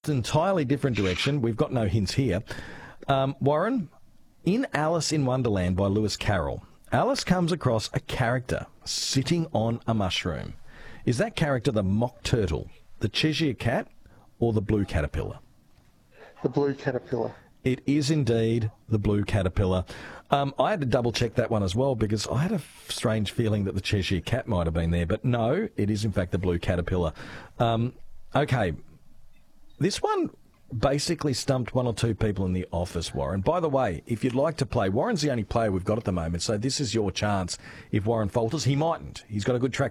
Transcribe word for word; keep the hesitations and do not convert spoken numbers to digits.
entirely different direction. We've got no hints here. Um, Warren, in Alice in Wonderland by Lewis Carroll, Alice comes across a character sitting on a mushroom. Is that character the Mock Turtle, the Cheshire Cat, or the Blue Caterpillar? The Blue Caterpillar. It is indeed the Blue Caterpillar. Um, I had to double-check that one as well because I had a strange feeling that the Cheshire Cat might have been there. But no, it is in fact the Blue Caterpillar. Um, okay, this one basically stumped one or two people in the office, Warren. By the way, if you'd like to play, Warren's the only player we've got at the moment, so this is your chance. If Warren falters, he mightn't. He's got a good track